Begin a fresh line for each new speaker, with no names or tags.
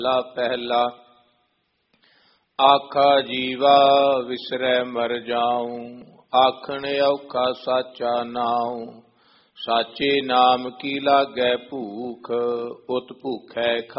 ਲਾ ਪਹਿਲਾ। ਆਖਾ ਜੀਵਾ ਵਿਸਰੈ ਮਰ ਜਾਉ, ਆਖਣ ਔਖਾ ਸਾਚਾ ਨਾਉ। ਸਾਚੇ ਨਾਮ ਕੀ ਲਾਗੈ ਭੂਖ, ਉਤ ਭੂਖੈ